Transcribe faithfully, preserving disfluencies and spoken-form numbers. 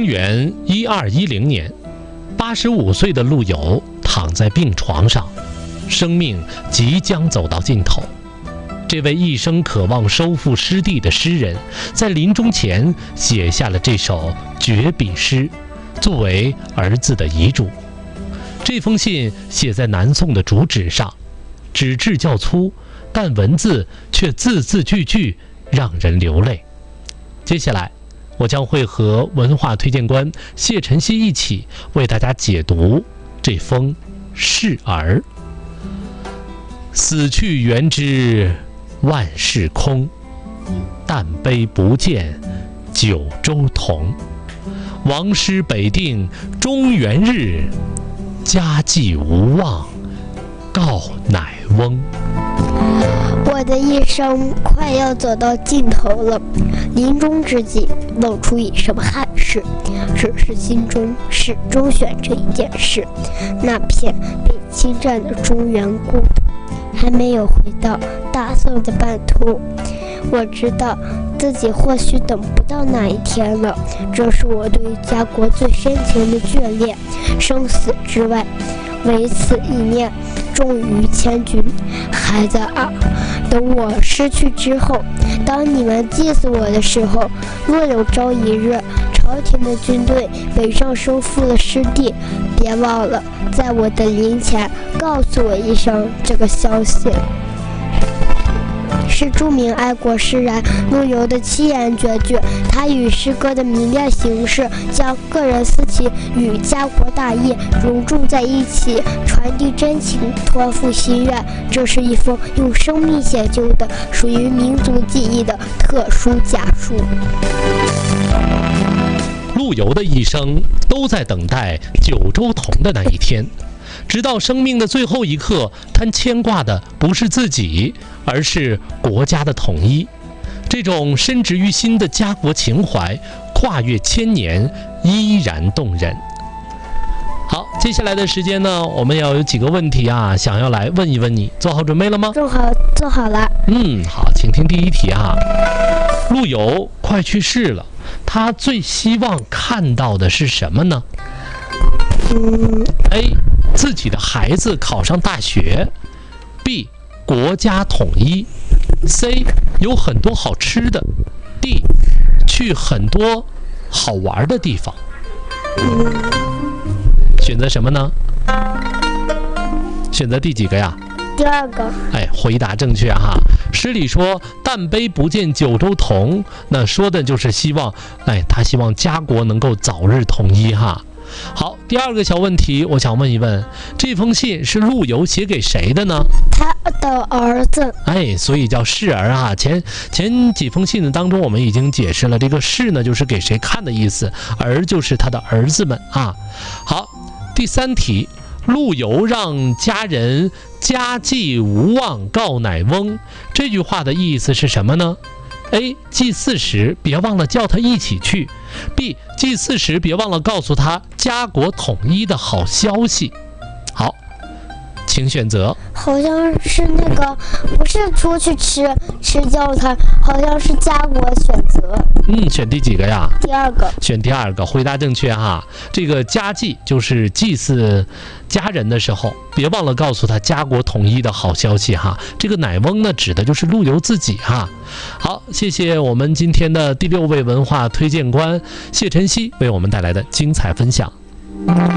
元一二一零年，八十五岁的陆游躺在病床上，生命即将走到尽头。这位一生渴望收复失地的诗人，在临终前写下了这首绝笔诗，作为儿子的遗嘱。这封信写在南宋的竹纸上，纸质较粗，但文字却字字句句让人流泪。接下来我将会和文化推荐官谢晨曦一起为大家解读这封示儿。死去元知万事空，但悲不见九州同。王师北定中原日，家祭无忘告乃翁。 我的一生快要走到尽头了，临终之际露出一声憾事，只是心中始终悬着一件事：那片被侵占的中原故土还没有回到大宋的版图。我知道自己或许等不到那一天了，这是我对家国最深情的眷恋，生死之外唯此一念，重于千钧。孩子啊，等我失去之后，当你们祭祀我的时候，若有朝一日朝廷的军队北上收复了失地，别忘了在我的灵前告诉我一声这个消息。是著名爱国诗人陆游的七言绝句，他与诗歌的迷恋形式将个人私情与家国大义融入在一起，传递真情，托付心愿。这是一封用生命写就的属于民族记忆的特殊家书。 陆游的一生都在等待九州同的那一天，直到生命的最后一刻，他牵挂的不是自己，而是国家的统一。这种深植于心的家国情怀，跨越千年，依然动人。好，接下来的时间呢，我们要有几个问题啊，想要来问一问你，做好准备了吗？ 正好，做好了。 嗯，好，请听第一题啊。陆游快去世了，他最希望看到的是什么呢？ 嗯 A. 自己的孩子考上大学。 B. 国家统一。 C. 有很多好吃的。 D. 去很多好玩的地方。 嗯， 选择什么呢？选择第几个呀？ 第二个。 哎，回答正确哈。诗里说但悲不见九州同，那说的就是希望，哎，他希望家国能够早日统一哈。好，第二个小问题，我想问一问，这封信是陆游写给谁的呢？ 他的儿子。 哎，所以叫示儿啊。前前几封信当中，我们已经解释了，这个示呢就是给谁看的意思，儿就是他的儿子们啊。好，第三题，陆游让家人家祭无忘告乃翁，这句话的意思是什么呢？ A. 祭祀时别忘了叫他一起去。 B. 祭祀时别忘了告诉他家国统一的好消息。好，请选择。 好像是那个，不是出去吃吃叫他，好像是家国选择。 嗯，选第几个呀？ 第二个。 选第二个，回答正确哈。这个家祭就是祭祀家人的时候，别忘了告诉他家国统一的好消息哈。这个乃翁呢，指的就是陆游自己哈。好，谢谢我们今天的第六位文化推荐官谢晨曦为我们带来的精彩分享。